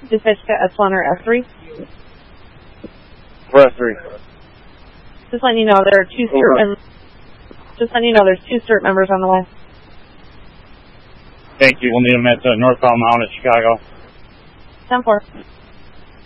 Dispatch S1 or S3? For S3. Just letting you know there are two CERT members on the line. Thank you. We'll need them at Northbound Mount at Chicago. 10-4.